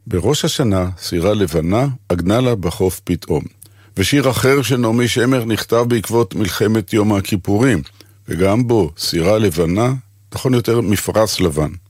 בראש השנה, סירה לבנה, עגנה לה בחוף פתאום. ושיר אחר של נעמי שמר נכתב בעקבות מלחמת יום הכיפורים, וגם בו סירה לבנה, נכון יותר מפרס לבן.